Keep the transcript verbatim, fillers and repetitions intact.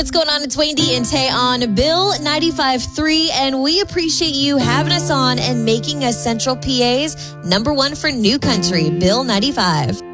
what's going on? It's Wayne D and Tay on Bill ninety-five point three, and we appreciate you having us on and making us Central P A's number one for new country, Bill ninety-five.